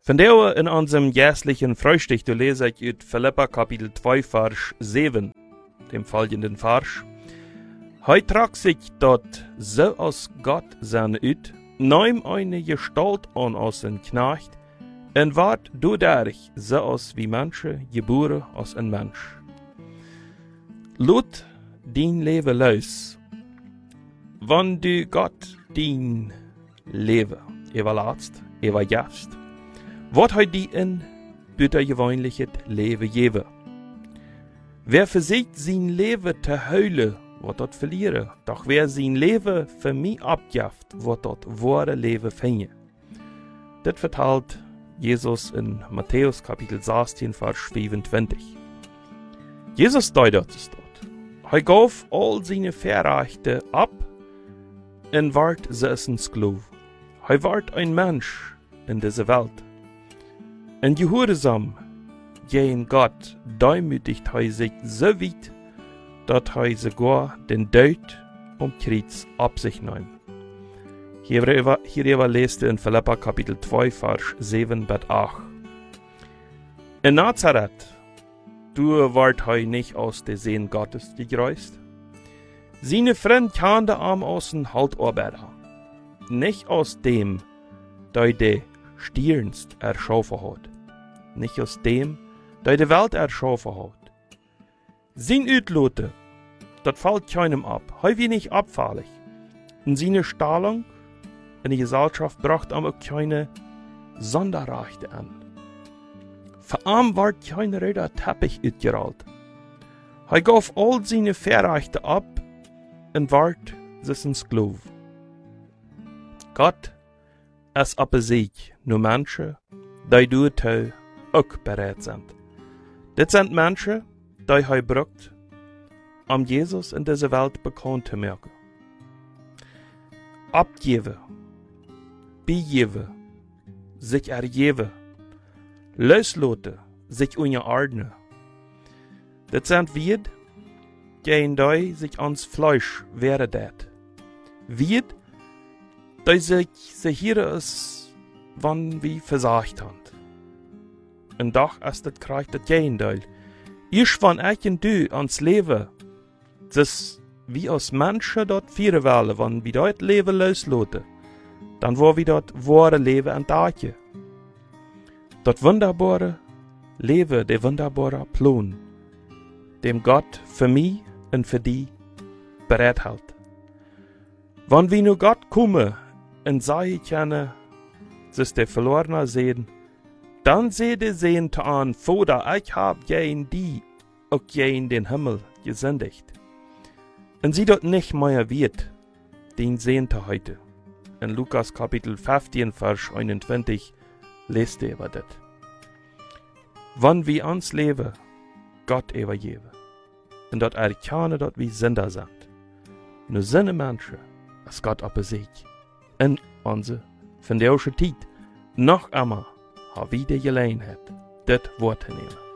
Vandaar in unserem jährlichen Frühstück, du lese ich aus Philippa Kapitel 2, Vers 7, dem folgenden Vers. Hij trag sich dort so aus Gott sein uit, nahm eine Gestalt an als ein Knecht, en ward dadurch so aus wie Menschen geboren als ein Mensch. Lot dein Leben los, wann du Gott dein Leben überlässt, übergibst, wat hij die in buitengewöhnliches Leben geben. Wer versiegt sein Leben te heulen, wat dat verlieren. Doch wer sein Leben für mich abgibt, wat dat wahre Leben finden. Das vertelt Jesus in Matthäus Kapitel 16, Vers 25. Jesus deutet es dort. Hij gaf all seine Verrechte ab und ward ein Sklave. Hij ward ein Mensch in dieser Welt. En gehorsam gegen Gott demütigt hij sich so weit, dat hij sogar den Tod Kreuz ab sich nahm. Hierüber leste in Philippa Kapitel 2, Vers 7 bis 8. In Nazareth, du ward hij nicht aus der Seen Gottes gegrüßt. Seine Freund kannte am außen Haltarbeiter, nicht aus dem, der de Stirnst erschaffen hat, nicht aus dem, der die Welt erschaffen hat. Sein Utlote, das fällt keinem ab, hij wie nicht abfällig. Und seine Stellung in die Gesellschaft bracht ihm auch keine Sonderrechte an. Für ihn ward kein röder Teppich utgerollt. Hij gaf all seine Verrechte ab und ward ein Sklave. Gott ist aber sich nur Menschen, die dazu auch bereit sind. Das sind Menschen, die hij braucht, um Jesus in dieser Welt bekannt zu machen. Abgeben, begeben, sich ergeben, loslassen, sich unterordnen. Das sind wir, die sich ans Fleisch wehren dat. Wir, die sich hier ist, wann wir versagt haben. Und doch ist das Kreis das Gegenteil. Ich van eichen du ans Leben, das wie als Menschen dort vieren wollen, wenn wir dort Leben loslassen, dann wo wir dort wahre Leben entdecken. Das wunderbare Leben, der wunderbare Plan, dem Gott für mich und für die bereithält. Wenn wir nur Gott kommen und sagen können, dass der Verlorene sehen, dann seht ihr sehen an, Vater, ich hab gegen die, auch gegen den Himmel gesendet. Und sie dort nicht mehr wird, den sehen ihr heute. In Lukas Kapitel 15, Vers 21 lest ihr über das. Wenn wir uns leben, Gott übergeben, und dort erkennen, dass wir Sünder sind, nur sind Menschen, als Gott aber sich in unsere von der Zeit noch einmal, wie die Gelegenheit, das Wort zu nehmen.